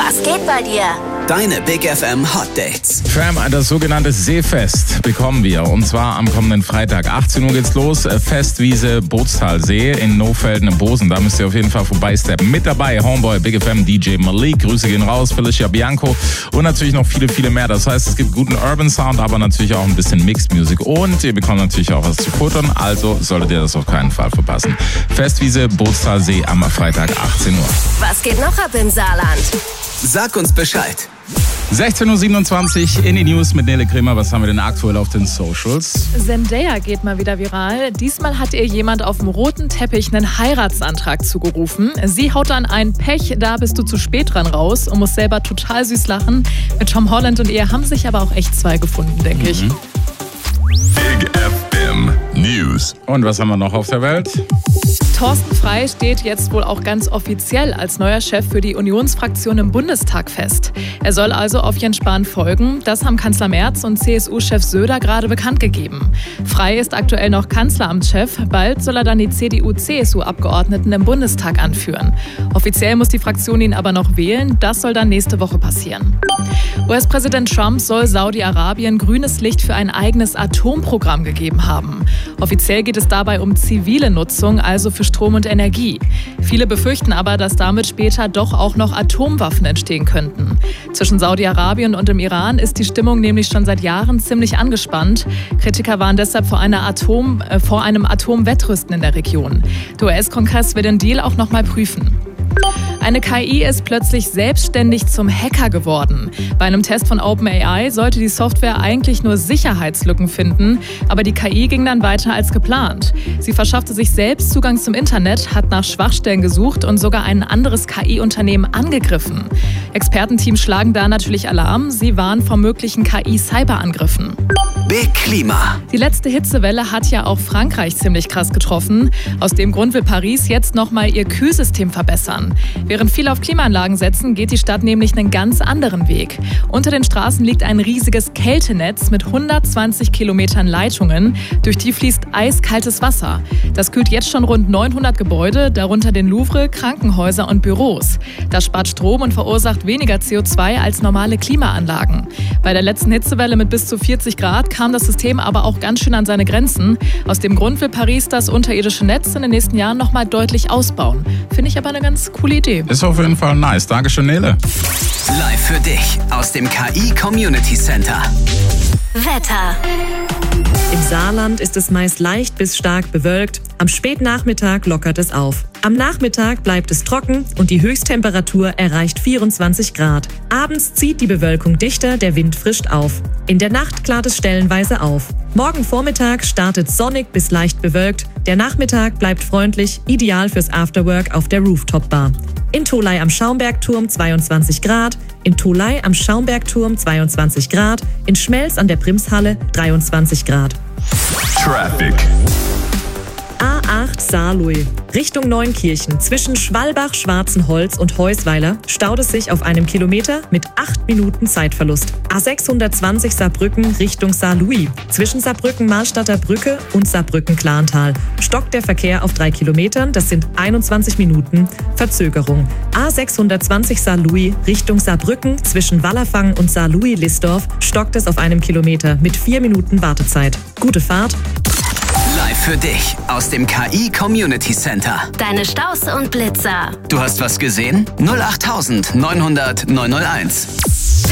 Was geht bei dir? Deine Big FM Hot Dates. Fam, das sogenannte Seefest bekommen wir. Und zwar am kommenden Freitag. 18 Uhr geht's los. Festwiese Bootstalsee in Nohfelden im Bosen. Da müsst ihr auf jeden Fall vorbeisteppen. Mit dabei Homeboy, Big FM, DJ Malik. Grüße gehen raus. Felicia Bianco. Und natürlich noch viele, viele mehr. Das heißt, es gibt guten Urban Sound, aber natürlich auch ein bisschen Mixed Music. Und ihr bekommt natürlich auch was zu futtern. Also solltet ihr das auf keinen Fall verpassen. Festwiese Bootstalsee am Freitag, 18 Uhr. Was geht noch ab im Saarland? Sag uns Bescheid. 16.27 Uhr in die News mit Nele Kremer. Was haben wir denn aktuell auf den Socials? Zendaya geht mal wieder viral. Diesmal hat ihr jemand auf dem roten Teppich einen Heiratsantrag zugerufen. Sie haut dann ein Pech, da bist du zu spät dran raus und muss selber total süß lachen. Mit Tom Holland und ihr haben sich aber auch echt zwei gefunden, denke ich. Big FM News. Und was haben wir noch auf der Welt? Thorsten Frey steht jetzt wohl auch ganz offiziell als neuer Chef für die Unionsfraktion im Bundestag fest. Er soll also auf Jens Spahn folgen. Das haben Kanzler Merz und CSU-Chef Söder gerade bekannt gegeben. Frey ist aktuell noch Kanzleramtschef. Bald soll er dann die CDU-CSU-Abgeordneten im Bundestag anführen. Offiziell muss die Fraktion ihn aber noch wählen. Das soll dann nächste Woche passieren. US-Präsident Trump soll Saudi-Arabien grünes Licht für ein eigenes Atomprogramm gegeben haben. Offiziell geht es dabei um zivile Nutzung, also für Strom und Energie. Viele befürchten aber, dass damit später doch auch noch Atomwaffen entstehen könnten. Zwischen Saudi-Arabien und dem Iran ist die Stimmung nämlich schon seit Jahren ziemlich angespannt. Kritiker waren deshalb vor einem Atomwettrüsten in der Region. Der US-Kongress will den Deal auch noch mal prüfen. Eine KI ist plötzlich selbstständig zum Hacker geworden. Bei einem Test von OpenAI sollte die Software eigentlich nur Sicherheitslücken finden, aber die KI ging dann weiter als geplant. Sie verschaffte sich selbst Zugang zum Internet, hat nach Schwachstellen gesucht und sogar ein anderes KI-Unternehmen angegriffen. Expertenteams schlagen da natürlich Alarm. Sie warnen vor möglichen KI-Cyberangriffen. Big Klima. Die letzte Hitzewelle hat ja auch Frankreich ziemlich krass getroffen. Aus dem Grund will Paris jetzt nochmal ihr Kühlsystem verbessern. Während viele auf Klimaanlagen setzen, geht die Stadt nämlich einen ganz anderen Weg. Unter den Straßen liegt ein riesiges Kältenetz mit 120 Kilometern Leitungen. Durch die fließt eiskaltes Wasser. Das kühlt jetzt schon rund 900 Gebäude, darunter den Louvre, Krankenhäuser und Büros. Das spart Strom und verursacht weniger CO2 als normale Klimaanlagen. Bei der letzten Hitzewelle mit bis zu 40 Grad kam das System aber auch ganz schön an seine Grenzen. Aus dem Grund will Paris das unterirdische Netz in den nächsten Jahren nochmal deutlich ausbauen. Finde ich aber eine ganz coole Idee. Ist auf jeden Fall nice. Dankeschön, Nele. Live für dich aus dem KI Community Center. Wetter. Im Saarland ist es meist leicht bis stark bewölkt. Am Spätnachmittag lockert es auf. Am Nachmittag bleibt es trocken und die Höchsttemperatur erreicht 24 Grad. Abends zieht die Bewölkung dichter, der Wind frischt auf. In der Nacht klart es stellenweise auf. Morgen Vormittag startet sonnig bis leicht bewölkt. Der Nachmittag bleibt freundlich, ideal fürs Afterwork auf der Rooftop-Bar. In Tholey am Schaumbergturm 22 Grad, in Tholey am Schaumbergturm 22 Grad, in Schmelz an der Primshalle 23 Grad. Traffic. A8 Saarlouis, Richtung Neunkirchen. Zwischen Schwalbach, Schwarzenholz und Heusweiler staut es sich auf einem Kilometer mit 8 Minuten Zeitverlust. A620 Saarbrücken Richtung Saarlouis. Zwischen Saarbrücken-Mahlstadter Brücke und Saarbrücken-Klarntal stockt der Verkehr auf 3 Kilometern. Das sind 21 Minuten Verzögerung. A620 Saarlouis Richtung Saarbrücken. Zwischen Wallerfang und Saarlouis-Listdorf stockt es auf einem Kilometer mit 4 Minuten Wartezeit. Gute Fahrt. Live für dich aus dem KI Community Center. Deine Staus und Blitzer. Du hast was gesehen? 08900 901.